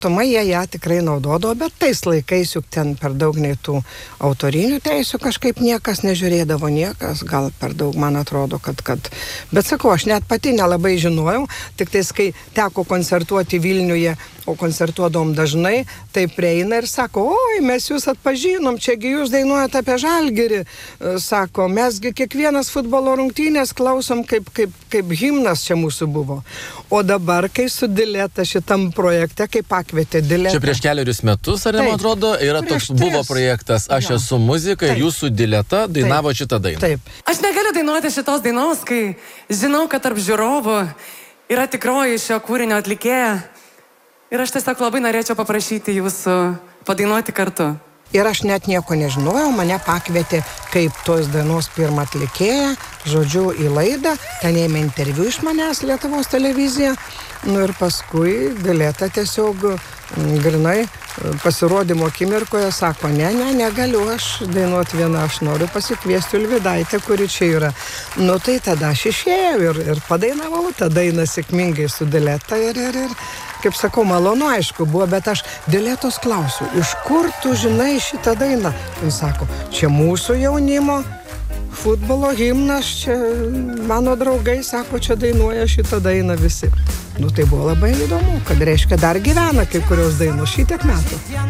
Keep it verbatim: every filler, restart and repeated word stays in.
Toma jie ją tikrai naudodavo, bet tais laikais juk ten per daug nei tų autorinių teisių kažkaip niekas nežiūrėdavo, niekas, gal per daug man atrodo, kad, kad... Bet sakau, aš net pati nelabai žinojau, tik tais, kai teko koncertuoti Vilniuje, o koncertuodom dažnai, tai prieina ir sako, oi, mes jūs atpažinom, čiagi jūs dainuojate apie Žalgirį, sako, mesgi kiekvienas futbolo rungtynės klausom, kaip, kaip, kaip himnas čia mūsų buvo. O dabar, kai su Dileta šitam projekte, kai pakvietė Dileta... Čia prieš keliarius metus, ar ne, man atrodo, yra toks buvo projektas, aš ja. esu muzika ir jūs su Dileta dainavo šitą dainą. Taip. Aš negaliu dainuoti šitos dainos, kai žinau, kad tarp žiūrovų yra tikroji šio kūrinio atlikėja. Ir aš tiesiog labai norėčiau paprašyti jūsų padainuoti kartu. Ir aš net nieko nežinojau, mane pakvietė kaip tos dainos pirmą atlikėją, žodžiu, į laidą, ten ėmė interviu iš manęs Lietuvos televizija. Nu ir paskui Dileta tiesiog grinai pasirodymo akimirkoje sako, ne, ne, negaliu aš dainuoti vieną, aš noriu pasikviesti Ulvydaitę, kuri čia yra. Nu tai tada aš išėjau ir, ir padainavau tą dainą sėkmingai su Dileta ir, ir, ir kaip sakau, malonu aišku buvo, bet aš Diletos klausiu, iš kur tu žinai šitą dainą? Jis sako, čia mūsų jaunimo futbolo himnas, čia mano draugai sako, čia dainuoja šitą dainą visi. Nu tai buvo labai įdomu, kad reiškia dar gyvena kai kurios dainos šitiek metų.